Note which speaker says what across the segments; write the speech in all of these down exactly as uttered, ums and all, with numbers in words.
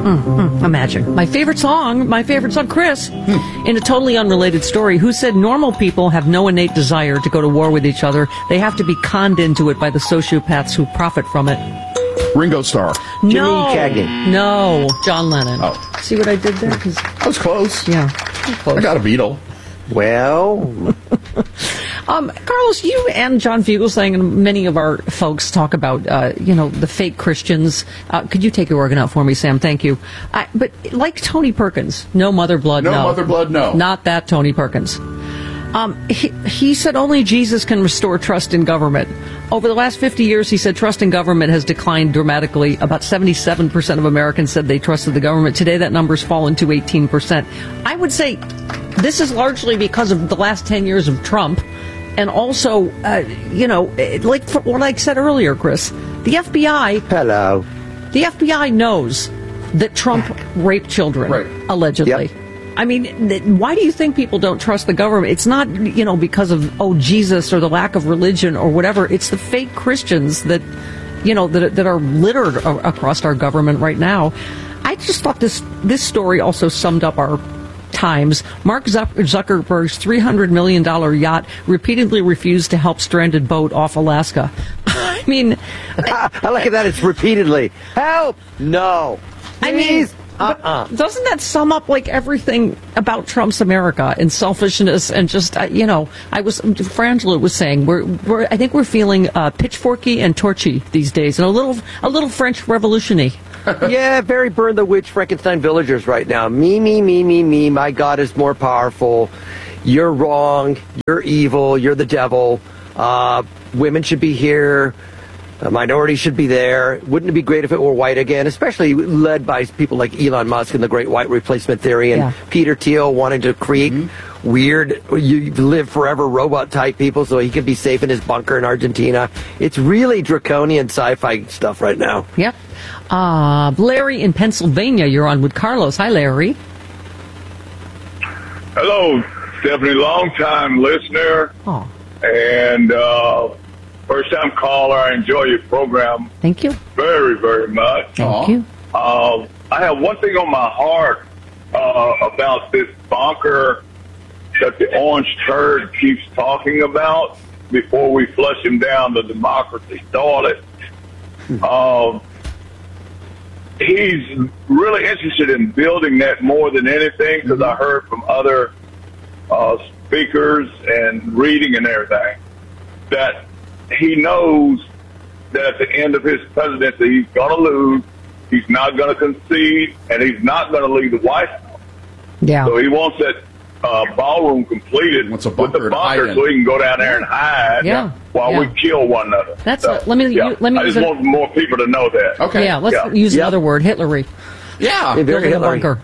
Speaker 1: Mm, mm, imagine. My favorite song, my favorite song, Chris, hmm. in a totally unrelated story, who said normal people have no innate desire to go to war with each other. They have to be conned into it by the sociopaths who profit from it.
Speaker 2: Ringo Starr.
Speaker 1: No.
Speaker 3: Jimmy Cagney.
Speaker 1: No. John Lennon.
Speaker 2: Oh.
Speaker 1: See what I did there? Cause,
Speaker 2: I was close.
Speaker 1: Yeah. Close.
Speaker 2: I got a Beatle.
Speaker 3: Well...
Speaker 1: Um, Carlos, you and John Fugelsang and many of our folks talk about, uh, you know, the fake Christians. Uh, could you take your organ out for me, Sam? Thank you. Uh, but like Tony Perkins, no mother blood, no.
Speaker 2: No mother blood, no.
Speaker 1: Not that Tony Perkins. Um, he, he said only Jesus can restore trust in government. Over the last fifty years, he said trust in government has declined dramatically. About seventy-seven percent of Americans said they trusted the government. Today, that number's fallen to eighteen percent. I would say this is largely because of the last ten years of Trump. And also, uh, you know, like for what I said earlier, Chris, the F B I...
Speaker 3: Hello.
Speaker 1: The F B I knows that Trump raped children,
Speaker 2: right.
Speaker 1: allegedly.
Speaker 3: Yep.
Speaker 1: I mean, th- why do you think people don't trust the government? It's not, you know, because of, oh, Jesus or the lack of religion or whatever. It's the fake Christians that, you know, that, that are littered a- across our government right now. I just thought this this story also summed up our times. Mark Zuckerberg's three hundred million dollars yacht repeatedly refused to help stranded boat off Alaska. I mean...
Speaker 3: I, I like that it's repeatedly. Help! No.
Speaker 1: I mean...
Speaker 3: Uh-uh.
Speaker 1: Doesn't that sum up like everything about Trump's America and selfishness and just uh, you know? I was Frangela was saying we're we're I think we're feeling uh, pitchforky and torchy these days, and a little a little French revolution-y.
Speaker 3: Yeah, very Burn the Witch Frankenstein villagers right now. Me, me, me, me, me. My God is more powerful. You're wrong. You're evil. You're the devil. Uh, women should be here. A minority should be there. Wouldn't it be great if it were white again, especially led by people like Elon Musk and the Great White Replacement Theory and
Speaker 1: yeah.
Speaker 3: Peter Thiel wanting to create mm-hmm. weird, you live forever robot-type people so he can be safe in his bunker in Argentina. It's really draconian sci-fi stuff right now.
Speaker 1: Yep. Uh, Larry in Pennsylvania, you're on with Carlos. Hi, Larry.
Speaker 4: Hello, Stephanie, long-time listener.
Speaker 1: Oh.
Speaker 4: And, uh... first-time caller. I enjoy your program.
Speaker 1: Thank you.
Speaker 4: Very, very much.
Speaker 1: Thank Aww. you.
Speaker 4: Uh, I have one thing on my heart uh, about this bunker that the orange turd keeps talking about before we flush him down the democracy toilet. Um, he's really interested in building that more than anything because I heard from other uh, speakers and reading and everything that he knows that at the end of his presidency, he's going to lose, he's not going to concede, and he's not going to leave the White House.
Speaker 1: Yeah.
Speaker 4: So he wants that uh, ballroom completed
Speaker 2: wants a
Speaker 4: with the bunker so he can go down there and hide
Speaker 1: yeah.
Speaker 4: while
Speaker 1: yeah.
Speaker 4: we kill one another.
Speaker 1: That's
Speaker 4: so,
Speaker 1: a, let me
Speaker 4: yeah.
Speaker 1: you, let me
Speaker 4: I
Speaker 1: use
Speaker 4: just
Speaker 1: a,
Speaker 4: want more people to know that.
Speaker 2: Okay.
Speaker 1: Yeah, let's
Speaker 4: yeah.
Speaker 1: use
Speaker 3: yep.
Speaker 1: another word, Hitlery.
Speaker 2: Yeah.
Speaker 3: Very
Speaker 1: Building a
Speaker 3: Hitlery.
Speaker 1: bunker.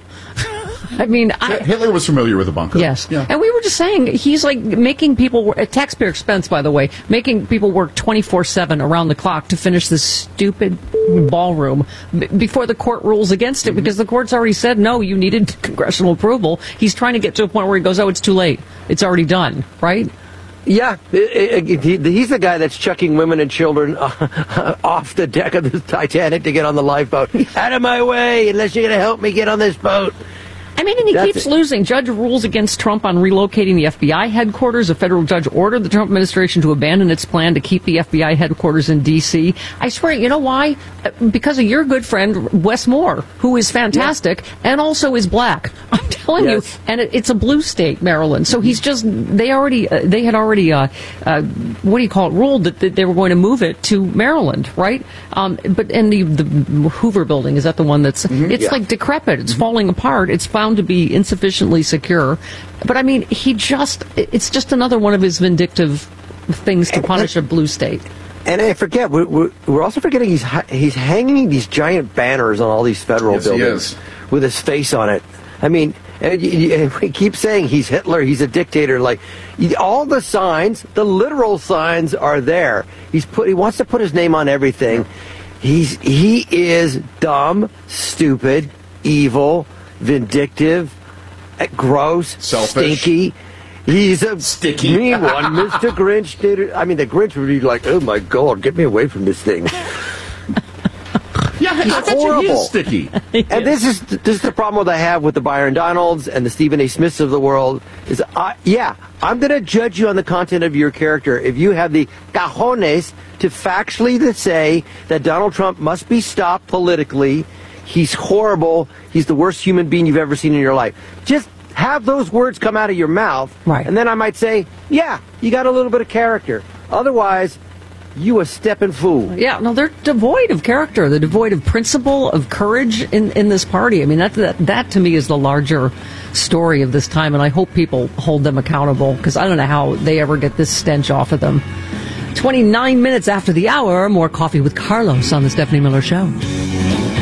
Speaker 1: I mean, I,
Speaker 2: Hitler was familiar with the bunker.
Speaker 1: Yes.
Speaker 2: Yeah.
Speaker 1: And we were just saying, he's like making people, work, at taxpayer expense, by the way, making people work twenty-four seven around the clock to finish this stupid ballroom b- before the court rules against it, mm-hmm. because the court's already said, no, you needed congressional approval. He's trying to get to a point where he goes, oh, it's too late. It's already done, right?
Speaker 3: Yeah, it, it, he, he's the guy that's chucking women and children uh, off the deck of the Titanic to get on the lifeboat. Out of my way, unless you're going to help me get on this boat.
Speaker 1: I mean, and he
Speaker 3: That's
Speaker 1: keeps
Speaker 3: it.
Speaker 1: losing. Judge rules against Trump on relocating the F B I headquarters. A federal judge ordered the Trump administration to abandon its plan to keep the F B I headquarters in D C. I swear, you know why? Because of your good friend, Wes Moore, who is fantastic yeah. and also is black. I'm telling
Speaker 3: yes.
Speaker 1: you. And it, it's a blue state, Maryland. So he's just, they already, uh, they had already, uh, uh, what do you call it, ruled that, that they were going to move it to Maryland, right? Um, but, and the, the Hoover building, is that the one that's, mm-hmm. it's yeah. like decrepit. It's mm-hmm. falling apart. It's found to be insufficiently secure. But I mean, he just, it's just another one of his vindictive things to punish a blue state.
Speaker 3: And I forget, we're, we're, we're also forgetting he's he's hanging these giant banners on all these federal
Speaker 2: yes,
Speaker 3: buildings with his face on it. I mean, and, and we keep saying he's Hitler, he's a dictator. Like, all the signs, the literal signs are there. He's put, he wants to put his name on everything. He's he is dumb, stupid, evil, vindictive, gross,
Speaker 2: selfish,
Speaker 3: stinky. He's a
Speaker 2: sticky
Speaker 3: mean one. Mister Grinch did it. I mean, the Grinch would be like, "Oh my God, get me away from this thing."
Speaker 2: Yeah, I
Speaker 3: He's
Speaker 2: bet you he
Speaker 3: horrible.
Speaker 2: is sticky.
Speaker 3: And this is this is the problem that I have with the Byron Donalds and the Stephen A. Smiths of the world. Is I, yeah, I'm going to judge you on the content of your character if you have the cajones to factually to say that Donald Trump must be stopped politically. He's horrible. He's the worst human being you've ever seen in your life. Just have those words come out of your mouth,
Speaker 1: right?
Speaker 3: And then I might say, yeah, you got a little bit of character. Otherwise, you a stepping fool.
Speaker 1: Yeah, no, they're devoid of character. They're devoid of principle, of courage in, in this party. I mean, that, that that to me is the larger story of this time, and I hope people hold them accountable, because I don't know how they ever get this stench off of them. twenty-nine minutes after the hour, more Coffee with Carlos on the Stephanie Miller Show.